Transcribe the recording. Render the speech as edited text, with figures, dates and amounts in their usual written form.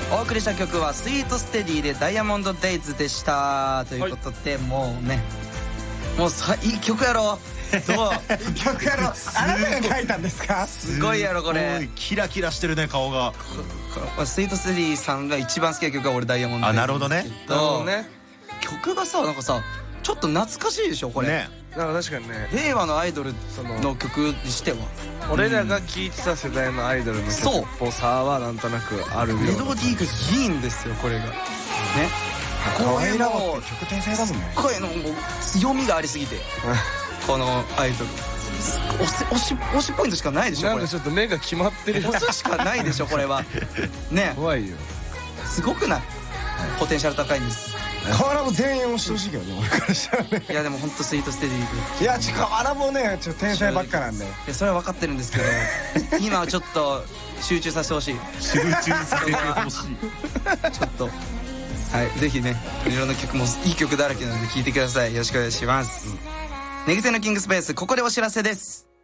お送りした曲はスイートステディでダイヤモンドデイズでしたということで、もうね、もういい曲やろ。どう曲やろ。あなたが書いたんですか？ すごいやろこれ。 キラキラしてるね顔が。 スイートステディさんが一番好きな曲は俺ダイヤモンドデイズ。 あ、なるほどね。 なるほどね。曲がさ、なんかさちょっと懐かしいでしょこれね。 なんか確かにね、 令和のアイドルの曲にしては俺らが聴いてた世代のアイドルの曲っぽさはなんとなくあるよ。 メロディーがいいんですよこれがね。 可愛いラボって曲天才だもんね。 声のもう強みがありすぎてこのアイドル推しポイントしかないでしょこれ。 なんかちょっと目が決まってる。 推すしかないでしょこれはね。 怖いよ。 すごくない？ポテンシャル高いんです。 カワラボ全員押してほしいけどね、俺からしたらね。 いやでもほんとスイートステディいやカワラボね、ちょっと天才ばっかなんで。いやそれは分かってるんですけど今はちょっと集中させてほしい。 集中させてほしい。 ちょっとはい、ぜひね、いろんな曲もいい曲だらけなので聴いてください。よろしくお願いします。寝癖のキングスペース、ここでお知らせです。